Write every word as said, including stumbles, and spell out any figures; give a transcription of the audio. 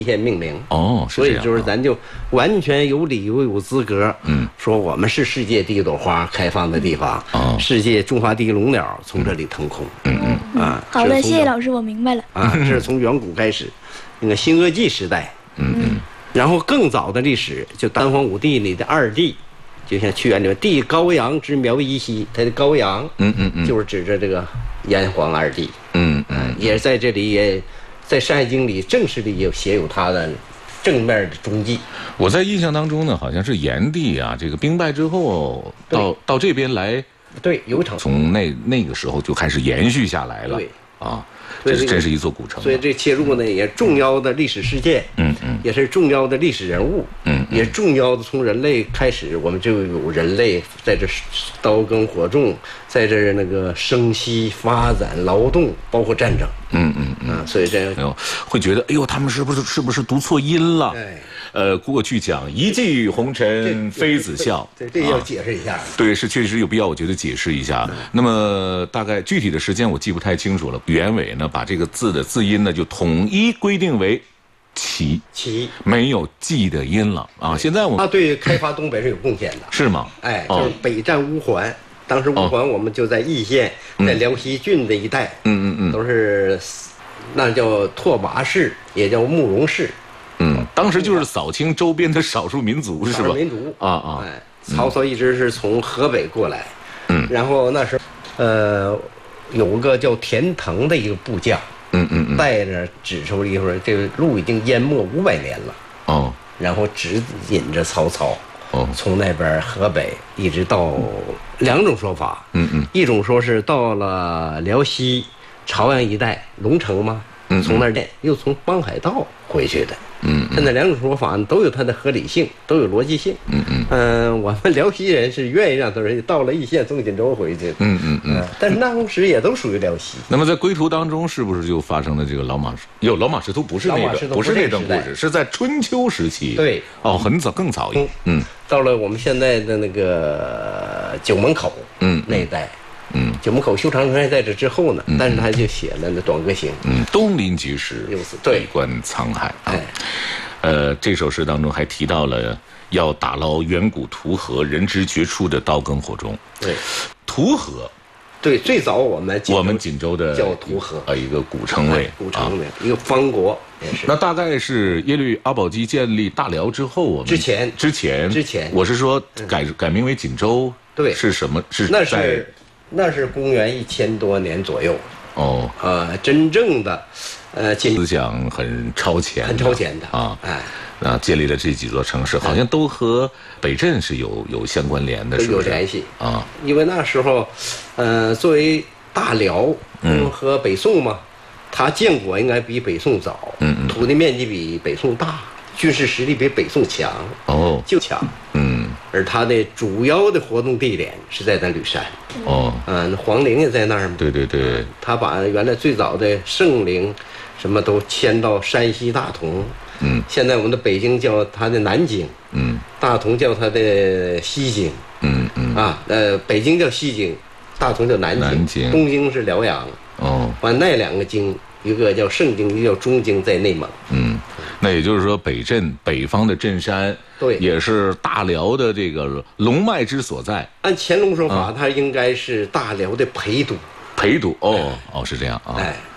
一线命令哦， 所以就是咱就完全有理由有资格， 嗯， 说我们是世界第一朵花开放的地方， 哦， 世界中华第一龙鸟从这里腾空， 嗯嗯啊， 好的，谢谢老师，我明白了。 啊，这是从远古开始，那个新俄纪时代， 嗯嗯， 然后更早的历史，就丹皇五帝里的二帝，就像屈原里面帝高阳之苗夷兮，他的高阳， 嗯嗯嗯， 就是指着这个炎黄二帝， 嗯嗯， 也在这里也。在《山海经》里正式里也写有他的正面的踪迹。 我在印象当中呢，好像是炎帝啊，这个兵败之后到到这边来， 对，有场从那那个时候就开始延续下来了， 对啊，这是真是一座古城。 所以这切入呢，也重要的历史事件， 嗯嗯， 也是重要的历史人物， 嗯， 也重要的从人类开始，我们就有人类在这刀耕火种，在这那个生息发展、劳动，包括战争。 嗯嗯嗯， 啊，所以这哎呦，会觉得哎呦，他们是不是是不是读错音了？ 哎， 呃，过去讲一骑红尘妃子笑， 这这要解释一下。 对，是确实有必要，我觉得解释一下。那么大概具体的时间我记不太清楚了。原委呢，把这个字的字音呢就统一规定为齐， 齐没有记的音了啊。现在我们他对开发东北是有贡献的， 是吗？ 哎，就是北战乌桓。当时乌桓我们就在易县，在辽西郡这一带， 嗯嗯嗯， 都是那叫拓跋氏，也叫慕容氏， 嗯，当时就是扫清周边的少数民族，是吧？ 少数民族啊啊， 哎，曹操一直是从河北过来， 嗯， 然后那时候，呃，有个叫田腾的一个部将， 嗯嗯嗯， 带着指出一说，这个路已经淹没五百年了， 哦， 然后指引着曹操。 哦， 从那边河北一直到两种说法， 嗯嗯， 一种说是到了辽西朝阳一带龙城嘛， 嗯， 从那儿又从邦海道回去的， 嗯， 现在两种说法都有它的合理性，都有逻辑性， 嗯嗯， 嗯，我们辽西人是愿意让他人到了易县从锦州回去， 嗯嗯嗯， 但是当时也都属于辽西。 那么在归途当中，是不是就发生了这个老马有老马识途？不是那个，不是那段故事，是在春秋时期。 对， 哦，很早，更早一，嗯。 到了我们现在的那个九门口， 嗯， 那一带， 嗯， 九门口修长城还在这之后呢，但是他就写了那《短歌行》， 嗯，东临碣石， 对， 闭关沧海啊。 哎， 呃，这首诗当中还提到了要打捞远古图河，人之绝出的刀耕火种。 对， 图河， 对，最早我们我们锦州的叫图河啊，一个古称谓， 古称谓，一个方国。 那大概是耶律阿保机建立大辽之后，我们之前之前之前， 我是说改改名为锦州， 对， 是什么？是那是那是公元一千多年左右。 哦， 呃，真正的，呃， 思想很超前， 很超前的啊， 哎， 啊，建立了这几座城市，好像都和北镇是有有相关联的，是不是？ 有联系啊， 因为那时候，呃，作为大辽，嗯，和北宋嘛。他建国应该比北宋早， 嗯嗯， 土地面积比北宋大，军事实力比北宋强， 哦， 就强， 嗯， 而他的主要的活动地点是在咱吕山， 哦， 嗯，皇陵也在那儿嘛， 对对对， 他把原来最早的圣陵，什么都迁到山西大同， 嗯， 现在我们的北京叫它的南京， 嗯， 大同叫它的西京， 嗯嗯， 啊，呃，北京叫西京，大同叫南京， 南京， 东京是辽阳。 哦， 把那两个京，一个叫盛京，一个叫中京，在内蒙。 嗯，那也就是说，北镇北方的镇山， 对， 也是大辽的这个龙脉之所在。 按乾隆说法，它应该是大辽的陪都。 陪都，哦哦，是这样啊。 哎。